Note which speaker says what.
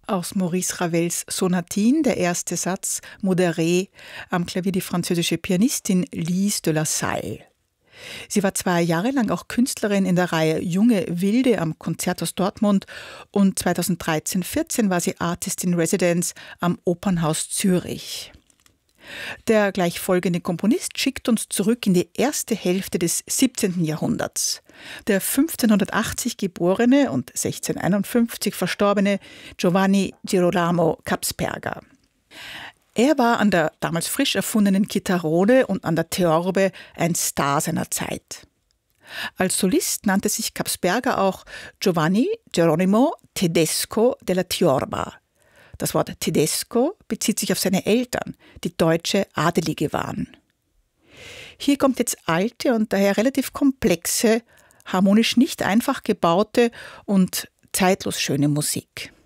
Speaker 1: Aus Maurice Ravels Sonatine, der erste Satz, Modéré, am Klavier die französische Pianistin Lise de la Salle. Sie war 2 Jahre lang auch Künstlerin in der Reihe Junge Wilde am Konzerthaus Dortmund und 2013/14 war sie Artist in Residence am Opernhaus Zürich. Der gleich folgende Komponist schickt uns zurück in die erste Hälfte des 17. Jahrhunderts. Der 1580 geborene und 1651 verstorbene Giovanni Girolamo Capsperger. Er war an der damals frisch erfundenen Chitarrone und an der Theorbe ein Star seiner Zeit. Als Solist nannte sich Capsperger auch Giovanni Geronimo Tedesco della Tiorba. Das Wort Tedesco bezieht sich auf seine Eltern, die deutsche Adelige waren. Hier kommt jetzt alte und daher relativ komplexe, harmonisch nicht einfach gebaute und zeitlos schöne Musik.